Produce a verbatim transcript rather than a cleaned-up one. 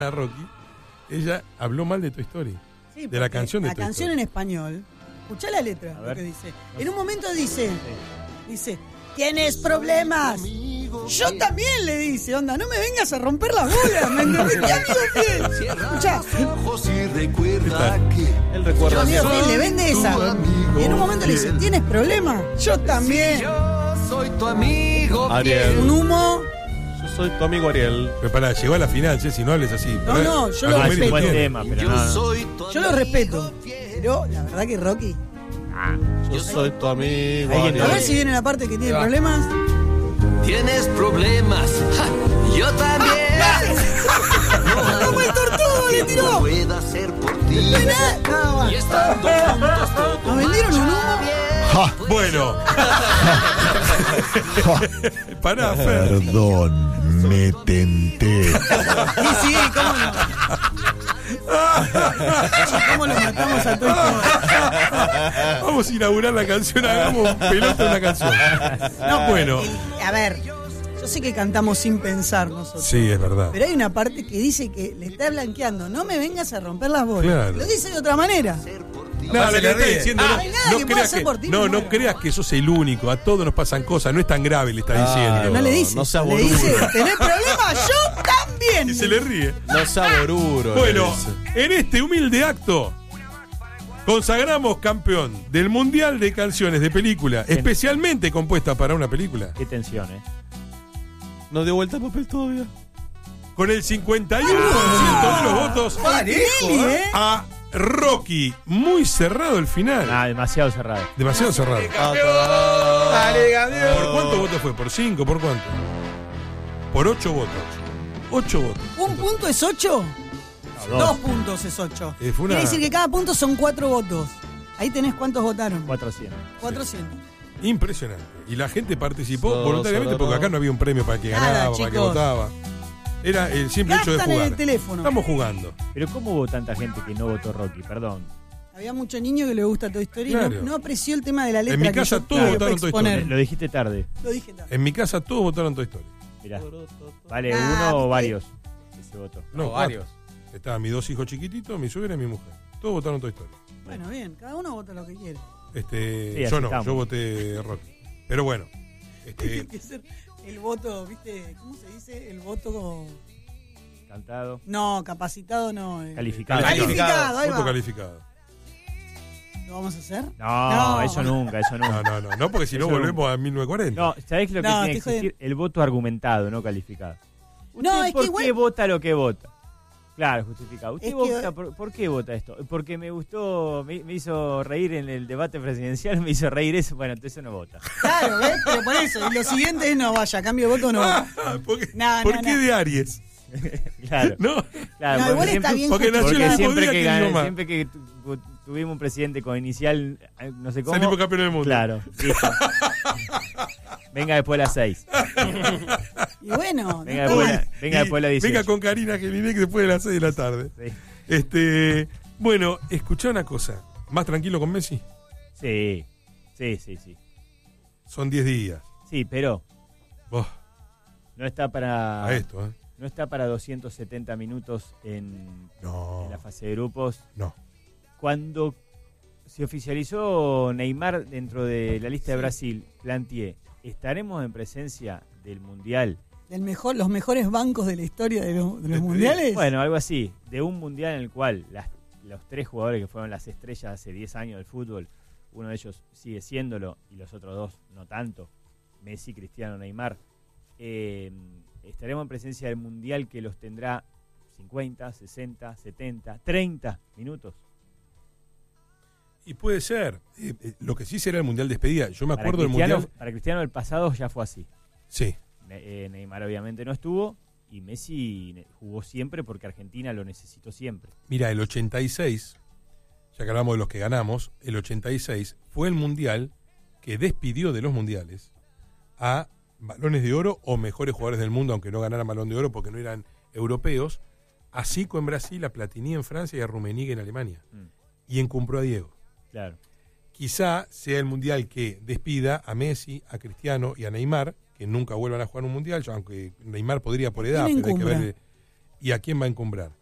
a Rocky, ella habló mal de Toy Story. Sí, de la canción de La Toy canción Story. en español. Escuchá la letra, lo que dice. En un momento dice, dice, ¿tienes problemas? Yo también, le dice, onda, no me vengas a romper las bolas, ¿me entendés? ¿Qué amigo fiel? Escuchá. Él recuerda. Yo, amigo fiel, le vende esa. Y en un momento le dice, ¿tienes problemas? Yo también. Yo soy tu amigo. Ariel. Un humo. Yo soy tu amigo Ariel. Pero pará, llegó a la final, che, si no hables así. No, Pará. no, yo Ah, lo no, Es respeto. un buen tiene. tema, pero Yo no. soy tu Yo lo respeto. Pero la verdad que Rocky. Yo soy tu amigo A Ariel. ver si viene la parte que tiene problemas. Tienes problemas. ¡Ja! Yo también. ¡Como el tortugo le tiró! Puedo hacer por ti. No hay nada. Nada más. Y estando juntos todo ¿Nos vendieron un humo? Ja, bueno. Pará, Fer. Perdón, me tenté. Sí, sí, cómo no. ¿Cómo lo matamos a Toy Story? Vamos a inaugurar la canción, hagamos pelota una canción. No, bueno. el- a ver, yo sé que cantamos sin pensar nosotros. Sí, es verdad. Pero hay una parte que dice que le está blanqueando. No me vengas a romper las bolas. Claro. Lo dice de otra manera. No, lo que está diciendo, Ah, no, no hay nada no que pueda creas hacer que, por ti, no, me no muero. creas que sos el único, a todos nos pasan cosas, no es tan grave, le está Ah, diciendo. Pero no le dice. No seas le boludo. dice, ¿tenés problemas? Yo también. Y se le ríe. No sea boruro. Bueno, le dice. en este humilde acto consagramos campeón del Mundial de Canciones de Película, especialmente compuesta para una película, Qué tensión, ¿eh? No dio vuelta el papel todavía. con el cincuenta y uno por ciento de los votos Tinelli, ¿eh? a Rocky. Muy cerrado el final. Ah, demasiado cerrado. Demasiado cerrado. Dale, campeón. ¿Por cuántos votos fue? ¿Por cinco? ¿Por cuánto? Por ocho votos. Ocho votos. ¿Un punto es ocho? No, Dos dos. puntos es ocho. Eh, fue una- Quiere decir que cada punto son cuatro votos. Ahí tenés cuántos votaron. cuatrocientos. cuatrocientos. Impresionante. Y la gente participó So, voluntariamente so, porque no. acá no había un premio para el que Nada, ganaba, para el que chicos. votaba. Era el simple hecho de Gastan en jugar. el teléfono. Estamos jugando. Pero ¿cómo hubo tanta gente que no votó Rocky? Perdón. Había mucho niño que le gusta Toy Story y Claro. no, no apreció el tema de la letra. mi que casa yo todos tuve votaron que Toy exponer. Story. Lo dijiste tarde. Lo dije tarde. En mi casa todos votaron Toy Story. Mirá. Vale, Ah, uno o ¿viste? varios. Ese voto. No, No, cuatro. varios. Estaban mis dos hijos chiquititos, mi suegra y mi mujer. Todos votaron Toy Story. Bueno, bien, cada uno vota lo que quiere. Este, Sí, así yo no, estamos. yo voté Rocky. Pero bueno. Este, Tiene que ser el voto, ¿viste? ¿Cómo se dice? El voto. Cantado. No, capacitado no. eh. Calificado. Calificado, ahí voto va. calificado. ¿Lo vamos a hacer? No, No. eso nunca, eso No, nunca. no, no, no, porque si no Eso volvemos a mil novecientos cuarenta. No, ¿sabés lo que No, tiene que estoy existir? El voto argumentado, no calificado. ¿Usted No, es por que qué igual- vota lo que vota? Claro, justificado. ¿Usted Es que- vota por, por qué vota esto? Porque me gustó, me, me hizo reír en el debate presidencial, me hizo reír eso. Bueno, entonces no vota. Claro, ¿ves? Pero por eso. Y lo siguiente es no vaya, cambio de voto no. Ah, ¿Por qué, No, ¿por no, qué no. de Aries? Claro. ¿No? Claro, No, porque igual está siempre- bien porque nació Porque el mismo siempre día que, que gana- mi mamá. siempre que tu- tuvimos un presidente con inicial, eh, no sé cómo. Salimos campeones del mundo. Claro, listo. Venga después de las seis. Y bueno, Venga no después, está de mal. la- venga después de las Y dieciocho. venga con Karina Gelinek después de las seis de la tarde. Sí. Este, bueno, escuchá una cosa. ¿Más tranquilo con Messi? Sí, sí, sí, sí. Son diez días. Sí, pero Vos, no está para a esto, ¿eh? no está para doscientos setenta minutos en, No, en la fase de grupos. no. Cuando se oficializó Neymar dentro de la lista de Brasil, planteé, ¿estaremos en presencia del Mundial? El mejor, los mejores bancos de la historia de, los- de los mundiales. Bueno, algo así, de un Mundial en el cual las, los tres jugadores que fueron las estrellas hace diez años del fútbol, uno de ellos sigue siéndolo y los otros dos no tanto, Messi, Cristiano, Neymar, eh, estaremos en presencia del Mundial que los tendrá cincuenta, sesenta, setenta, treinta minutos. Y puede ser. Eh, eh, lo que sí será el Mundial despedida. Yo me Para acuerdo del Cristiano, Mundial. para Cristiano el pasado ya fue así. Sí. Ne- eh, Neymar obviamente no estuvo y Messi ne- jugó siempre porque Argentina lo necesitó siempre. Mira, el ochenta y seis, ya que hablamos de los que ganamos, el ochenta y seis fue el Mundial que despidió de los Mundiales a balones de oro o mejores jugadores del mundo, aunque no ganaran balón de oro porque no eran europeos, a Zico en Brasil, a Platini en Francia y a Rummenigge en Alemania. Mm, Y encumbró a Diego. claro. Quizá sea el Mundial que despida a Messi, a Cristiano y a Neymar, que nunca vuelvan a jugar un Mundial, aunque Neymar podría por edad, ¿Quién pero hay que encumbra? ver... y a quién va a encumbrar.